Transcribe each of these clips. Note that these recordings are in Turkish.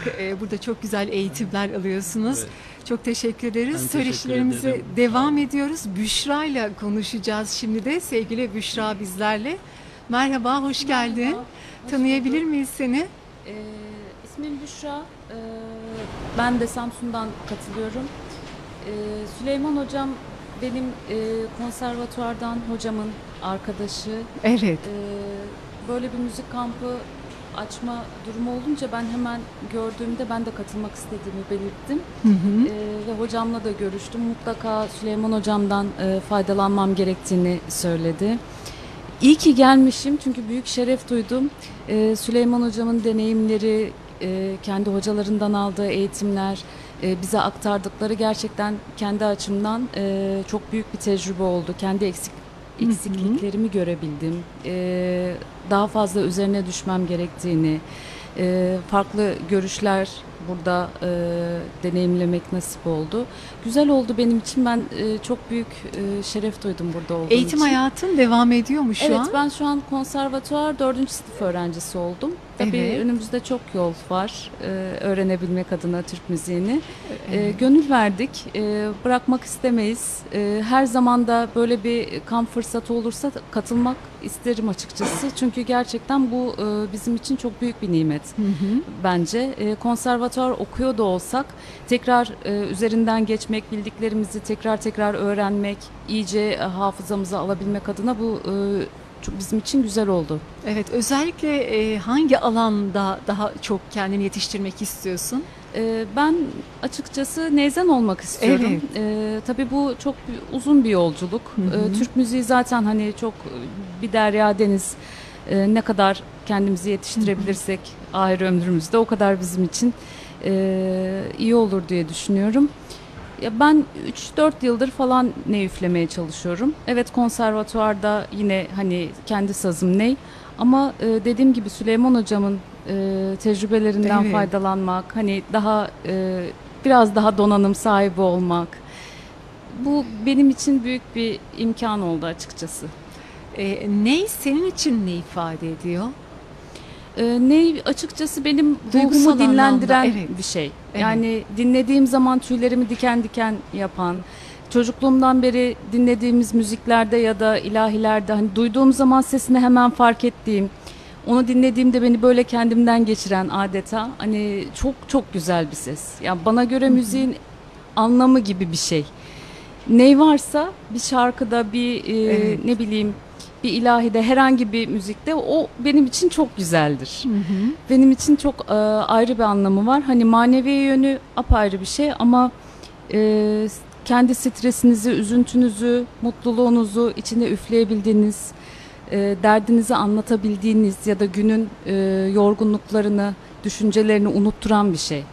Burada çok güzel eğitimler alıyorsunuz. Evet. Çok teşekkür ederiz. Ben teşekkür Söyleşilerimize ederim. devam ediyoruz. Büşra ile konuşacağız şimdi de. Sevgili Büşra bizlerle. Merhaba, hoş geldin. Merhaba, hoş Tanıyabilir bulduk. miyiz seni? İsmim Büşra. Ben de Samsun'dan katılıyorum. Süleyman Hocam benim konservatuvardan hocamın arkadaşı. Evet. Böyle bir müzik kampı açma durumu olunca ben hemen gördüğümde ben de katılmak istediğimi belirttim. Hı hı. Ve hocamla da görüştüm. Mutlaka Süleyman Hocam'dan faydalanmam gerektiğini söyledi. İyi ki gelmişim çünkü büyük şeref duydum. Süleyman Hocam'ın deneyimleri, kendi hocalarından aldığı eğitimler, bize aktardıkları gerçekten kendi açımdan çok büyük bir tecrübe oldu. Kendi eksikliklerimi görebildim. Daha fazla üzerine düşmem gerektiğini, farklı görüşler burada deneyimlemek nasip oldu. Güzel oldu benim için. Ben çok büyük şeref duydum burada olduğum Eğitim için. hayatın devam ediyor mu şu Evet, an? ben şu an konservatuvar 4. sınıf öğrencisi oldum. Tabii Evet. önümüzde çok yol var öğrenebilmek adına Türk müziğini. Gönül verdik, bırakmak istemeyiz. Her zaman da böyle bir kamp fırsatı olursa katılmak isterim açıkçası. Çünkü gerçekten bu bizim için çok büyük bir nimet Hı hı. bence. Konservatuvar okuyor da olsak tekrar üzerinden geçmek, bildiklerimizi tekrar öğrenmek, iyice hafızamıza alabilmek adına bu bizim için güzel oldu. Evet, özellikle hangi alanda daha çok kendini yetiştirmek istiyorsun? Ben açıkçası neyzen olmak istiyorum. Tabii bu çok uzun bir yolculuk. Hı hı. Türk müziği zaten hani çok bir derya deniz. Ne kadar kendimizi yetiştirebilirsek ahir ömrümüzde o kadar bizim için iyi olur diye düşünüyorum. Ya ben 3-4 yıldır falan ney üflemeye çalışıyorum. Evet, konservatuvarda yine hani kendi sazım ney. Ama dediğim gibi Süleyman Hocam'ın tecrübelerinden Evet. faydalanmak, hani daha biraz daha donanım sahibi olmak. Bu benim için büyük bir imkan oldu açıkçası. Ney senin için ne ifade ediyor? Ney açıkçası benim Duygusal ruhumu dinlendiren anlamda, evet. bir şey. Evet. Yani dinlediğim zaman tüylerimi diken diken yapan, çocukluğumdan beri dinlediğimiz müziklerde ya da ilahilerde hani duyduğum zaman sesini hemen fark ettiğim, onu dinlediğimde beni böyle kendimden geçiren adeta hani çok çok güzel bir ses. Yani bana göre müziğin anlamı gibi bir şey. Ney varsa bir şarkıda bir Evet. ne bileyim bir ilahide herhangi bir müzikte o benim için çok güzeldir. Hı hı. Benim için çok ayrı bir anlamı var. Hani manevi yönü apayrı bir şey ama kendi stresinizi, üzüntünüzü, mutluluğunuzu içine üfleyebildiğiniz, derdinizi anlatabildiğiniz ya da günün yorgunluklarını, düşüncelerini unutturan bir şey.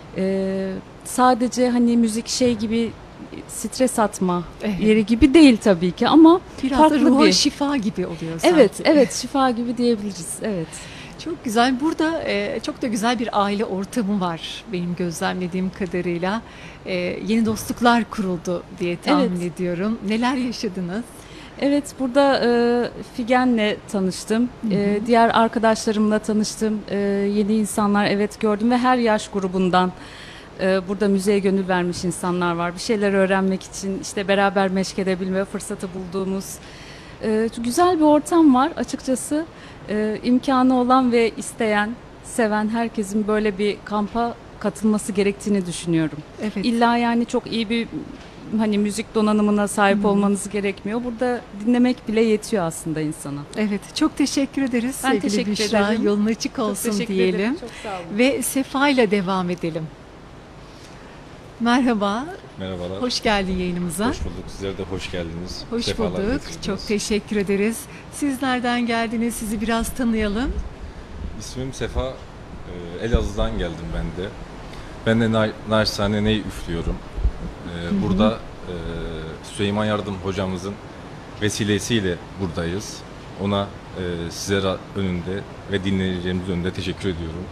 Sadece hani müzik şey gibi stres atma Evet. yeri gibi değil tabii ki ama Biraz farklı da ruha bir. şifa gibi oluyor sanki. Evet, evet, şifa gibi diyebiliriz. Evet. Çok güzel. Burada çok da güzel bir aile ortamı var benim gözlemlediğim kadarıyla. Yeni dostluklar kuruldu diye tahmin Evet. ediyorum. Neler yaşadınız? Evet, burada Figen'le tanıştım. Diğer arkadaşlarımla tanıştım. Yeni insanlar evet gördüm ve her yaş grubundan burada müziğe gönül vermiş insanlar var. Bir şeyler öğrenmek için işte beraber meşk edebilme fırsatı bulduğumuz güzel bir ortam var açıkçası. İmkanı olan ve isteyen, seven herkesin böyle bir kampa katılması gerektiğini düşünüyorum. Evet. İlla yani çok iyi bir hani müzik donanımına sahip olmanız gerekmiyor. Burada dinlemek bile yetiyor aslında insana. Evet. Çok teşekkür ederiz Ben sevgili teşekkür Büşra. ederim. Yolun açık olsun Çok teşekkür diyelim. ederim. Çok sağ olun. Ve Sefa ile devam edelim. Merhaba. Merhabalar. Hoş geldin yayınımıza. Hoş bulduk. Sizler de hoş geldiniz. Hoş Sefalar bulduk. getirdiniz. Çok teşekkür ederiz. Siz nereden geldiniz? Sizi biraz tanıyalım. İsmim Sefa. Elazığ'dan geldim ben de. Ben de naçizane ney üflüyorum. Burada Süleyman Yardım hocamızın vesilesiyle buradayız. Ona sizler önünde ve dinleyicilerimiz önünde teşekkür ediyorum.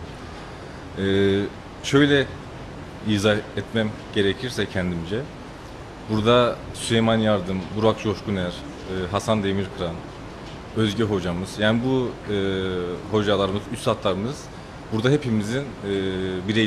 Şöyle izah etmem gerekirse kendimce. Burada Süleyman Yardım, Burak Coşkuner, Hasan Demirkıran, Özge hocamız, yani bu hocalarımız, üstadlarımız burada hepimizin birey